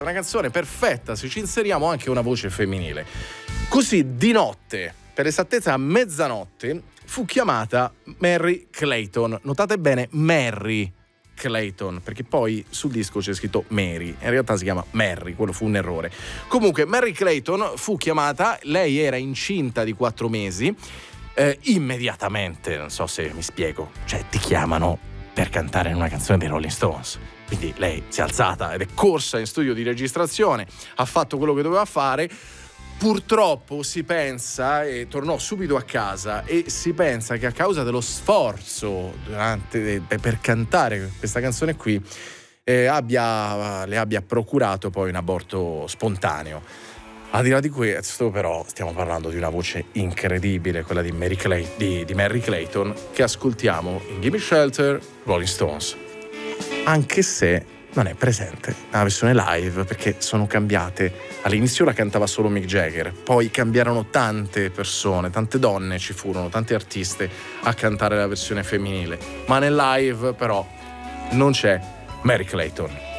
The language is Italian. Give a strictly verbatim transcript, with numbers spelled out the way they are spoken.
Una canzone perfetta se ci inseriamo anche una voce femminile. Così di notte, per esattezza a mezzanotte, fu chiamata Merry Clayton. Notate bene, Merry Clayton, perché poi sul disco c'è scritto Mary, in realtà si chiama Merry, quello fu un errore. Comunque Merry Clayton fu chiamata, lei era incinta di quattro mesi, eh, immediatamente, non so se mi spiego, cioè ti chiamano per cantare in una canzone dei Rolling Stones. Quindi lei si è alzata ed è corsa in studio di registrazione, ha fatto quello che doveva fare. Purtroppo si pensa, e tornò subito a casa, e si pensa che a causa dello sforzo durante, per cantare questa canzone qui eh, abbia, le abbia procurato poi un aborto spontaneo. Al di là di questo però stiamo parlando di una voce incredibile, quella di Mary, Clay, di, di Merry Clayton, che ascoltiamo in Gimme Shelter, Rolling Stones, anche se non è presente nella versione live perché sono cambiate. All'inizio la cantava solo Mick Jagger, poi cambiarono tante persone, tante donne ci furono, tante artiste a cantare la versione femminile, ma nel live però non c'è Merry Clayton.